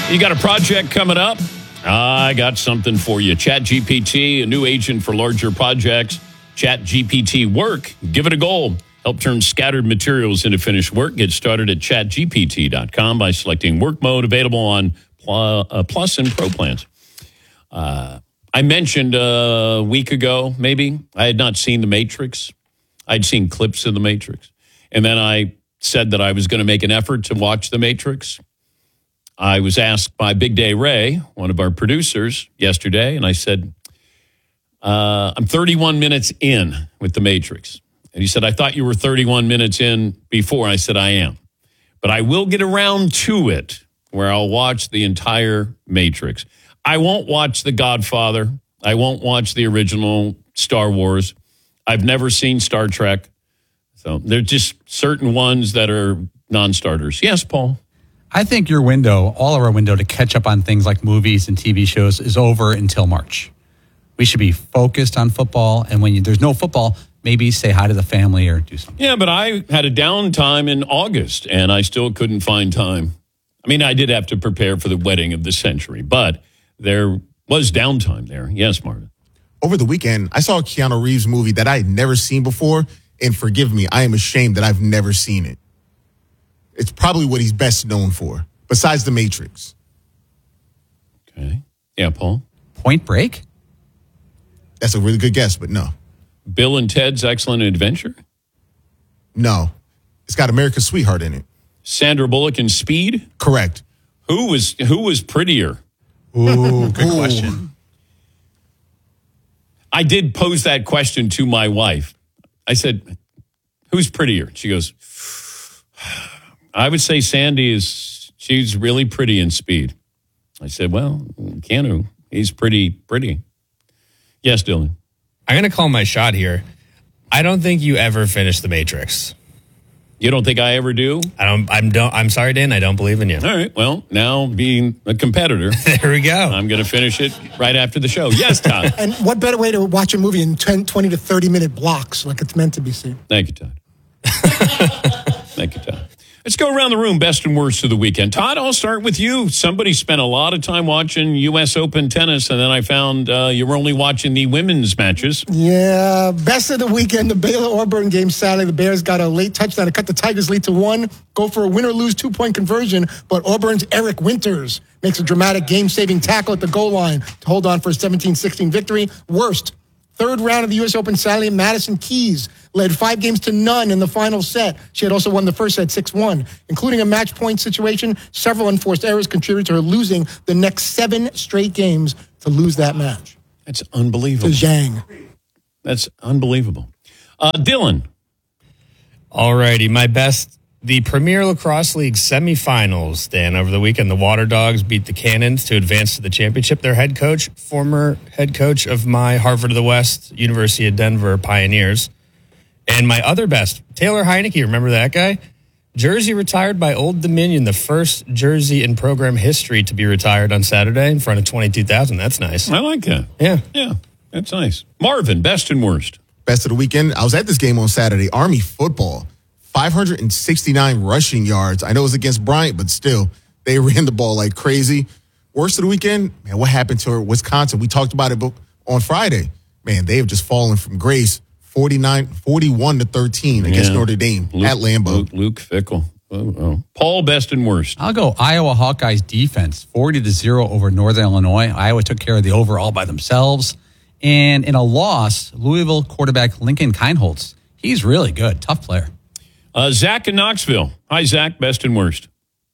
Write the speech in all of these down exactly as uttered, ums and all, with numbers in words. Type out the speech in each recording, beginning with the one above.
You got a project coming up? I got something for you. ChatGPT, a new agent for larger projects. ChatGPT Work. Give it a go. Help turn scattered materials into finished work. Get started at chat G P T dot com by selecting work mode, available on Pl- uh, Plus and Pro plans. Uh, I mentioned a week ago, maybe, I had not seen The Matrix. I'd seen clips of The Matrix. And then I said that I was going to make an effort to watch The Matrix. I was asked by Big Day Ray, one of our producers, yesterday, and I said, uh, I'm thirty-one minutes in with The Matrix. And he said, I thought you were thirty-one minutes in before. I said, I am. But I will get around to it where I'll watch the entire Matrix. I won't watch The Godfather. I won't watch the original Star Wars. I've never seen Star Trek. So there's just certain ones that are non-starters. Yes, Paul? I think your window, all of our window to catch up on things like movies and T V shows is over until March. We should be focused on football. And when you, there's no football, maybe say hi to the family or do something. Yeah, but I had a downtime in August, and I still couldn't find time. I mean, I did have to prepare for the wedding of the century, but there was downtime there. Yes, Martin. Over the weekend, I saw a Keanu Reeves movie that I had never seen before, and forgive me, I am ashamed that I've never seen it. It's probably what he's best known for, besides The Matrix. Okay. Yeah, Paul? Point Break? That's a really good guess, but no. Bill and Ted's Excellent Adventure? No. It's got America's Sweetheart in it. Sandra Bullock in Speed? Correct. Who was who was prettier? Ooh, good Ooh. question. I did pose that question to my wife. I said, who's prettier? She goes, I would say Sandy is, she's really pretty in Speed. I said, well, Keanu, he's pretty, pretty. Yes, Dylan. I'm going to call my shot here. I don't think you ever finish The Matrix. You don't think I ever do? I don't. I'm don't. I'm sorry, Dan. I don't believe in you. All right. Well, now being a competitor, there we go. I'm going to finish it right after the show. Yes, Todd. And what better way to watch a movie in ten, twenty to thirty minute blocks like it's meant to be seen? Thank you, Todd. Thank you, Todd. Let's go around the room, best and worst of the weekend. Todd, I'll start with you. Somebody spent a lot of time watching U S Open tennis, and then I found uh, you were only watching the women's matches. Yeah, best of the weekend, the Baylor-Auburn game Saturday. The Bears got a late touchdown to cut the Tigers' lead to one, go for a win-or-lose two-point conversion, but Auburn's Eric Winters makes a dramatic game-saving tackle at the goal line to hold on for a seventeen sixteen victory. Worst, third round of the U S Open Saturday, Madison Keys led five games to none in the final set. She had also won the first set six one, including a match point situation. Several unforced errors contributed to her losing the next seven straight games to lose that match. That's unbelievable. To Zhang. That's unbelievable. Uh, Dylan. All righty, my best. The Premier Lacrosse League semifinals, Dan, over the weekend, the Water Dogs beat the Cannons to advance to the championship. Their head coach, former head coach of my Harvard of the West, University of Denver Pioneers. And my other best, Taylor Heineke, remember that guy? Jersey retired by Old Dominion, the first jersey in program history to be retired on Saturday in front of twenty-two thousand. That's nice. I like that. Yeah. Yeah, that's nice. Marvin, best and worst. Best of the weekend, I was at this game on Saturday, Army football. five hundred sixty-nine rushing yards. I know it was against Bryant, but still, they ran the ball like crazy. Worst of the weekend, man, what happened to Wisconsin? We talked about it on Friday. Man, they have just fallen from grace. forty-nine, forty-one to thirteen against Yeah. Notre Dame Luke, at Lambeau. Luke, Luke Fickle. Oh, oh. Paul, best and worst. I'll go Iowa Hawkeyes defense, forty to zero over Northern Illinois. Iowa took care of the overall by themselves. And in a loss, Louisville quarterback Lincoln Kienholz. He's really good. Tough player. Uh, Zach in Knoxville. Hi, Zach, best and worst.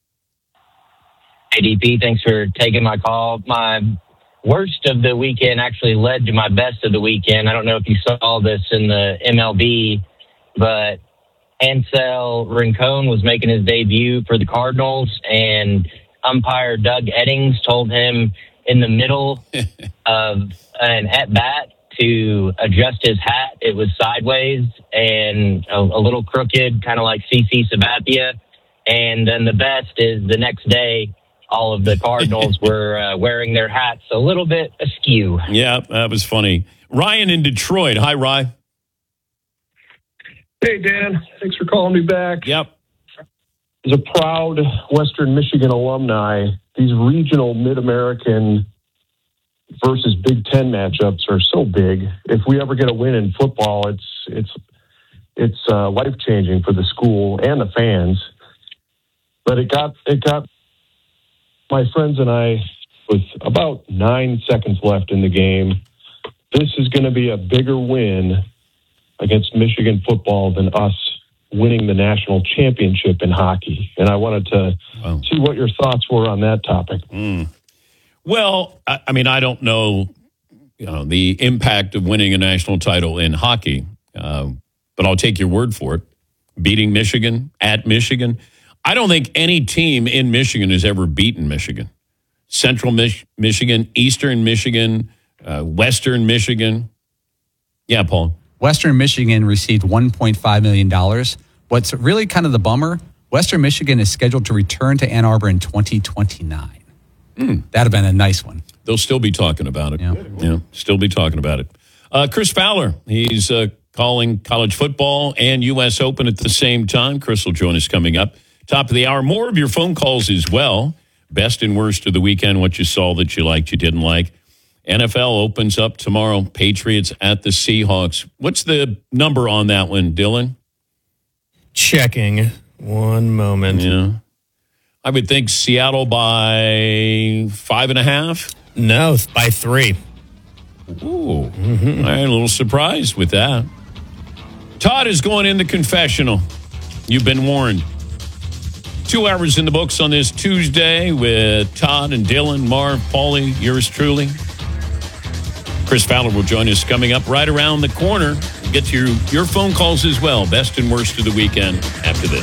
Hey, D P, thanks for taking my call. My worst of the weekend actually led to my best of the weekend. I don't know if you saw this in the M L B, but Ansel Rincon was making his debut for the Cardinals, and umpire Doug Eddings told him in the middle of an at-bat to adjust his hat. It was sideways and a, a little crooked, kind of like C C Sabathia. And then the best is the next day, all of the Cardinals were uh, wearing their hats a little bit askew. Yeah, that was funny. Ryan in Detroit. Hi, Ryan. Hey, Dan. Thanks for calling me back. Yep. as a proud Western Michigan alumni, these regional Mid-American versus Big Ten matchups are so big. If we ever get a win in football, it's it's it's uh, life changing for the school and the fans. But it got it got my friends and I with about nine seconds left in the game. This is going to be a bigger win against Michigan football than us winning the national championship in hockey. And I wanted to wow. see what your thoughts were on that topic. Mm. Well, I, I mean, I don't know, you know, the impact of winning a national title in hockey, uh, but I'll take your word for it. Beating Michigan at Michigan. I don't think any team in Michigan has ever beaten Michigan. Central Mich- Michigan, Eastern Michigan, uh, Western Michigan. Yeah, Paul. Western Michigan received one point five million dollars. What's really kind of the bummer, Western Michigan is scheduled to return to Ann Arbor in twenty twenty-nine. Mm. That'd have been a nice one. They'll still be talking about it. Yeah, yeah still be talking about it. Uh, Chris Fowler, he's uh, calling college football and U S Open at the same time. Chris will join us coming up. Top of the hour. More of your phone calls as well. Best and worst of the weekend, what you saw that you liked, you didn't like. N F L opens up tomorrow. Patriots at the Seahawks. What's the number on that one, Dylan? Checking. One moment. Yeah. I would think Seattle by five and a half. No, by three. Ooh. Mm-hmm. All right, a little surprised with that. Todd is going in the confessional. You've been warned. Two hours in the books on this Tuesday with Todd and Dylan, Marv, Paulie, yours truly. Chris Fowler will join us coming up right around the corner. We'll get to your, your phone calls as well. Best and worst of the weekend after this.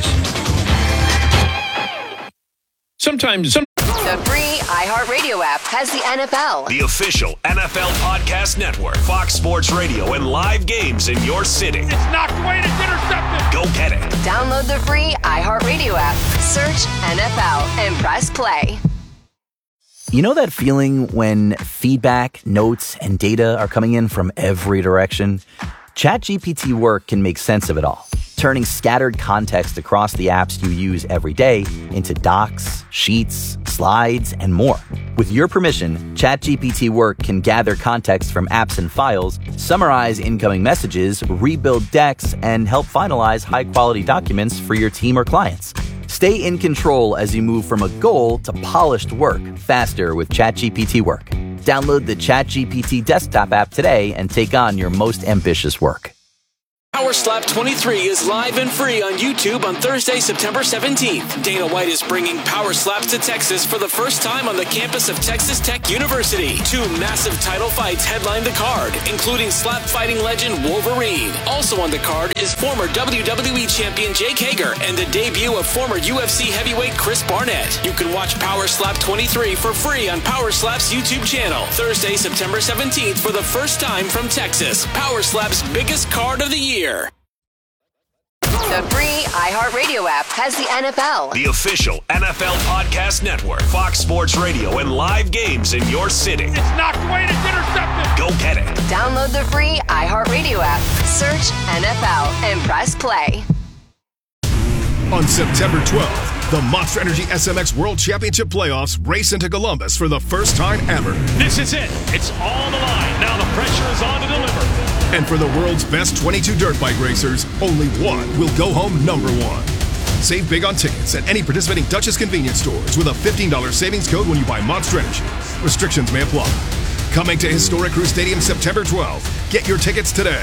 Sometimes... Some- the free iHeartRadio app has the N F L. The official N F L podcast network. Fox Sports Radio and live games in your city. It's knocked away and it's intercepted. Go get it. Download the free iHeartRadio app. Search N F L and press play. You know that feeling when feedback, notes, and data are coming in from every direction? ChatGPT Work can make sense of it all, turning scattered context across the apps you use every day into docs, sheets, slides, and more. With your permission, ChatGPT Work can gather context from apps and files, summarize incoming messages, rebuild decks, and help finalize high-quality documents for your team or clients. Stay in control as you move from a goal to polished work faster with ChatGPT Work. Download the ChatGPT desktop app today and take on your most ambitious work. Power Slap twenty-three is live and free on YouTube on Thursday, September seventeenth. Dana White is bringing Power Slaps to Texas for the first time on the campus of Texas Tech University. Two massive title fights headline the card, including slap fighting legend Wolverine. Also on the card is former W W E champion Jake Hager and the debut of former U F C heavyweight Chris Barnett. You can watch Power Slap twenty-three for free on Power Slap's YouTube channel. Thursday, September seventeenth for the first time from Texas. Power Slap's biggest card of the year. The free iHeartRadio app has the N F L. The official N F L podcast network. Fox Sports Radio and live games in your city. It's knocked away and it's intercepted. Go get it. Download the free iHeartRadio app. Search N F L and press play. On September twelfth, the Monster Energy S M X World Championship Playoffs race into Columbus for the first time ever. This is it. It's all on the line. Now the pressure is on to deliver. And for the world's best twenty-two dirt bike racers, only one will go home number one. Save big on tickets at any participating Duchess convenience stores with a fifteen dollars savings code when you buy Monster Energy. Restrictions may apply. Coming to Historic Crew Stadium September twelfth. Get your tickets today.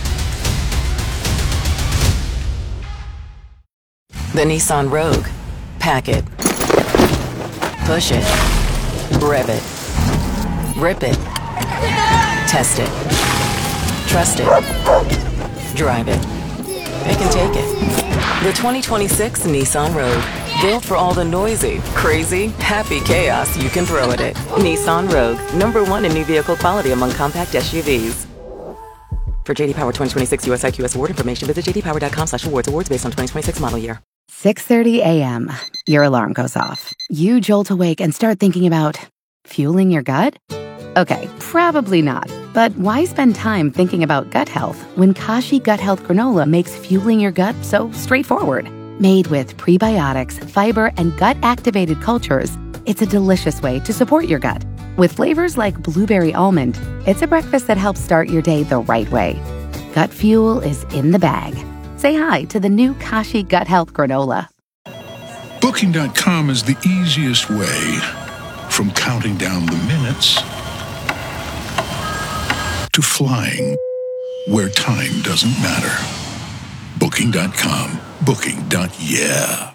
The Nissan Rogue. Pack it. Push it. Rev it. Rip it. Test it. Trust it. Drive it. It can take it. The twenty twenty-six Nissan Rogue. Built for all the noisy, crazy, happy chaos you can throw at it. Nissan Rogue. Number one in new vehicle quality among compact S U Vs. For J D Power twenty twenty-six U S I Q S award information, visit j d power dot com slash awards. Awards based on twenty twenty-six model year. six thirty a.m. Your alarm goes off. You jolt awake and start thinking about fueling your gut? Okay, probably not. But why spend time thinking about gut health when Kashi Gut Health Granola makes fueling your gut so straightforward? Made with prebiotics, fiber, and gut-activated cultures, it's a delicious way to support your gut. With flavors like blueberry almond, it's a breakfast that helps start your day the right way. Gut Fuel is in the bag. Say hi to the new Kashi Gut Health Granola. Booking dot com is the easiest way from counting down the minutes to flying where time doesn't matter. Booking dot com. Booking. Yeah.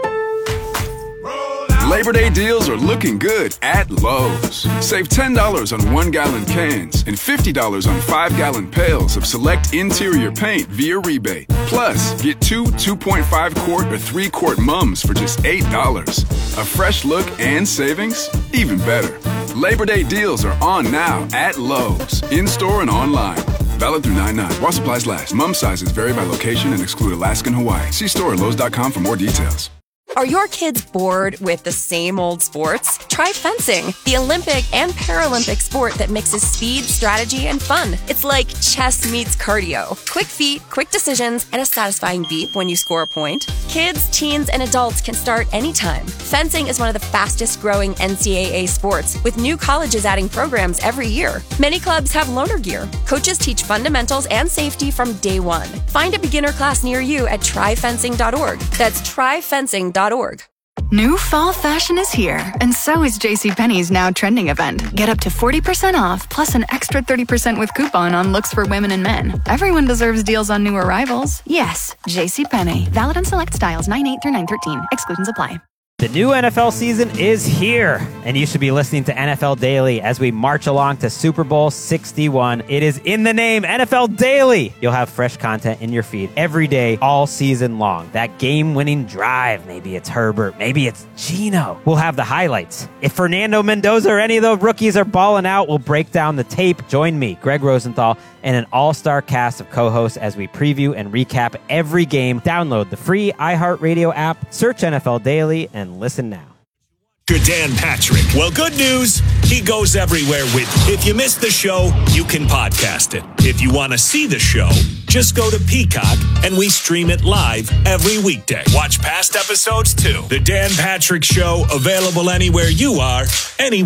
Labor Day deals are looking good at Lowe's. Save ten dollars on one-gallon cans and fifty dollars on five-gallon pails of select interior paint via rebate. Plus, get two two point five quart or three quart mums for just eight dollars. A fresh look and savings? Even better. Labor Day deals are on now at Lowe's, in-store and online. Valid through nine nine. While supplies last. Mum sizes vary by location and exclude Alaska and Hawaii. See store at Lowe's dot com for more details. Are your kids bored with the same old sports? Try fencing, the Olympic and Paralympic sport that mixes speed, strategy, and fun. It's like chess meets cardio. Quick feet, quick decisions, and a satisfying beep when you score a point. Kids, teens, and adults can start anytime. Fencing is one of the fastest growing N C double A sports, with new colleges adding programs every year. Many clubs have loaner gear. Coaches teach fundamentals and safety from day one. Find a beginner class near you at try fencing dot org. That's try fencing dot org. New fall fashion is here, and so is JCPenney's Now Trending event. Get up to forty percent off, plus an extra thirty percent with coupon on looks for women and men. Everyone deserves deals on new arrivals. Yes, JCPenney. Valid on select styles nine eight through nine thirteen. Exclusions apply. The new N F L season is here, and you should be listening to N F L Daily as we march along to Super Bowl sixty-one. It is in the name, N F L Daily. You'll have fresh content in your feed every day, all season long. That game-winning drive, maybe it's Herbert, maybe it's Geno. We'll have the highlights. If Fernando Mendoza or any of the rookies are balling out, we'll break down the tape. Join me, Greg Rosenthal, and an all-star cast of co-hosts as we preview and recap every game. Download the free iHeartRadio app, search N F L Daily, and listen now. You're Dan Patrick. Well, good news, he goes everywhere with you. If you missed the show, you can podcast it. If you want to see the show, just go to Peacock and we stream it live every weekday. Watch past episodes too. The Dan Patrick Show, available anywhere you are, anywhere.